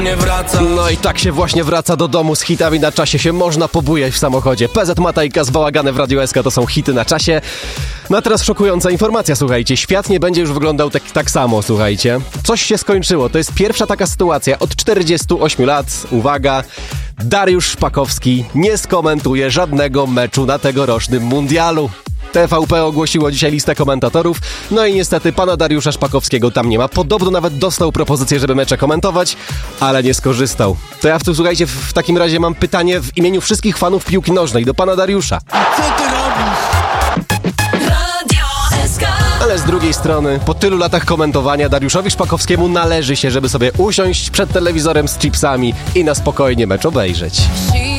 No i tak się właśnie wraca do domu z hitami na czasie, się można pobujać w samochodzie. PZ Matejka z Bałaganem w Radiu SK to są hity na czasie. No a teraz szokująca informacja, słuchajcie, świat nie będzie już wyglądał tak samo, słuchajcie. Coś się skończyło, to jest pierwsza taka sytuacja od 48 lat, uwaga, Dariusz Szpakowski nie skomentuje żadnego meczu na tegorocznym mundialu. TVP ogłosiło dzisiaj listę komentatorów, no i niestety pana Dariusza Szpakowskiego tam nie ma. Podobno nawet dostał propozycję, żeby mecze komentować, ale nie skorzystał. To ja słuchajcie, w takim razie mam pytanie w imieniu wszystkich fanów piłki nożnej do pana Dariusza. Co ty robisz? Ale z drugiej strony, po tylu latach komentowania Dariuszowi Szpakowskiemu należy się, żeby sobie usiąść przed telewizorem z chipsami i na spokojnie mecz obejrzeć.